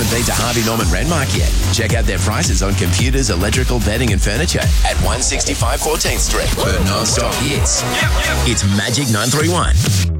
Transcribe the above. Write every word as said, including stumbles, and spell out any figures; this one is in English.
haven't been to Harvey Norman Renmark yet, check out their prices on computers, electrical, bedding and furniture at one sixty-five fourteenth Street. For non-stop hits, it's Magic nine three one.